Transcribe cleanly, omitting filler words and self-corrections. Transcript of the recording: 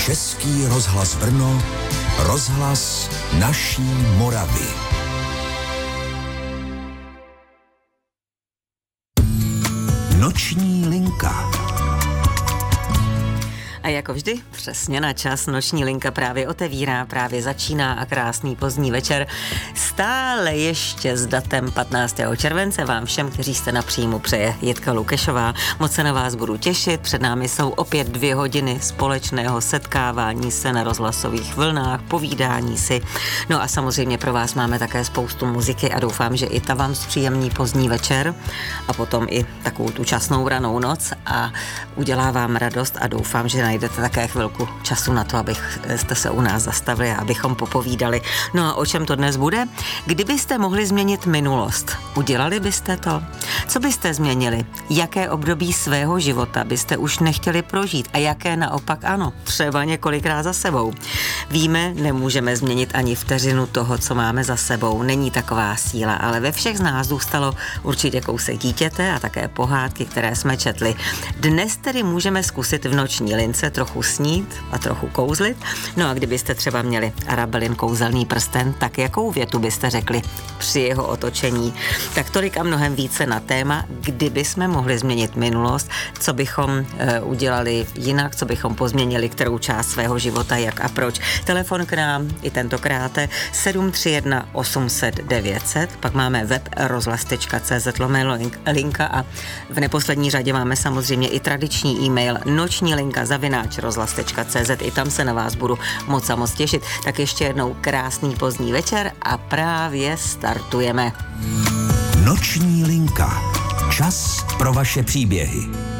Český rozhlas Brno, rozhlas naší Moravy. Noční linka. A jako vždy, přesně na čas, noční linka právě otevírá, právě začíná a krásný pozdní večer. Stále ještě s datem 15. července vám všem, kteří jste na příjmu, přeje Jitka Lukešová. Moc se na vás budu těšit, před námi jsou opět 2 hodiny společného setkávání se na rozhlasových vlnách, povídání si. No a samozřejmě pro vás máme také spoustu muziky a doufám, že i ta vám zpříjemní pozdní večer a potom i takovou tu časnou ranou noc a udělá vám radost a doufám, že najdete také chvilku času na to, abyste se u nás zastavili a abychom popovídali. No a o čem to dnes bude? Kdybyste mohli změnit minulost, udělali byste to? Co byste změnili? Jaké období svého života byste už nechtěli prožít a jaké naopak ano, třeba několikrát za sebou? Víme, nemůžeme změnit ani vteřinu toho, co máme za sebou. Není taková síla, ale ve všech z nás zůstalo určitě kousek dítěte a také pohádky, které jsme četli. Dnes tedy můžeme zkusit v noční lince trochu snít a trochu kouzlit. No a kdybyste třeba měli Arabelin kouzelný prsten, tak jakou větu byste řekli při jeho otočení? Tak tolik a mnohem více na téma, kdyby jsme mohli změnit minulost, co bychom udělali jinak, co bychom pozměnili, kterou část svého života, jak a proč. Telefon k nám i tentokrát 731 800 900, pak máme web rozhlas.cz/linka a v neposlední řadě máme samozřejmě i tradiční e-mail nočnílinka@rozhlas.cz, i tam se na vás budu moc a moc těšit. Tak ještě jednou krásný pozdní večer a právě startujeme. Noční linka. Čas pro vaše příběhy.